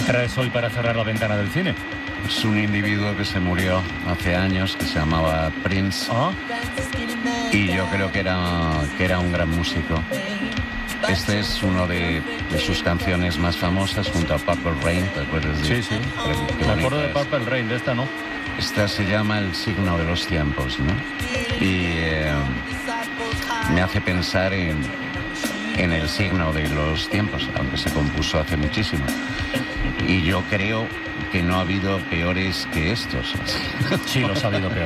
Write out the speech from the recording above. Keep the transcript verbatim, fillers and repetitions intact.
traes hoy para cerrar la ventana del cine? Es un individuo que se murió hace años, que se llamaba Prince. ¿Ah? Y yo creo que era, que era un gran músico. Este es uno de, de sus canciones más famosas, junto a Purple Rain, ¿te acuerdas? Sí, sí. Qué Me acuerdo de bonita es. Purple Rain, de esta no. Esta se llama El signo de los tiempos, ¿no? Y eh, me hace pensar en, en el signo de los tiempos, aunque se compuso hace muchísimo. Y yo creo que no ha habido peores que estos. Sí, los ha habido peor.